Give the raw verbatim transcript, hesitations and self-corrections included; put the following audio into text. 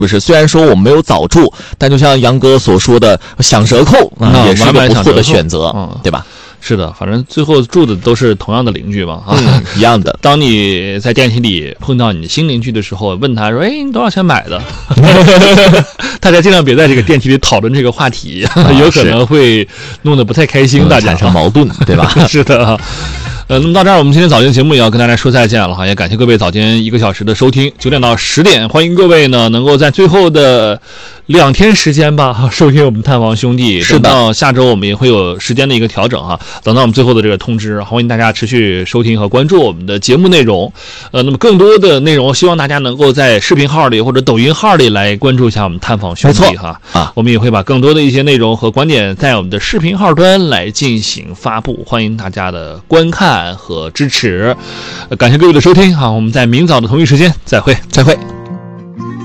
不是？虽然说我们没有早住，但就像杨哥所说的，享折扣啊、嗯，也是个不错的选择，嗯，对吧？ 是的，反正最后住的都是同样的邻居嘛，啊， 嗯、一样的。 当你在电梯里碰到你新邻居的时候，问他说：“哎，你多少钱买的？”大家尽量别在这个电梯里讨论这个话题，啊、有可能会弄得不太开心，大家、 嗯、产生矛盾，对吧？ 是的。呃，那么到这儿，我们今天早间节目也要跟大家说再见了哈，也感谢各位早间一个小时的收听，九点到十点，欢迎各位呢能够在最后的两天时间吧收听我们探访兄弟。 是的， 等到下周我们也会有时间的一个调整哈，等到我们最后的这个通知，欢迎大家持续收听和关注我们的节目内容。呃，那么更多的内容，希望大家能够在视频号里或者抖音号里来关注一下我们探访兄弟哈啊，我们也会把更多的一些内容和观点在我们的视频号端来进行发布，欢迎大家的观看和支持，感谢各位的收听哈，我们在明早的同一时间再会， 再会。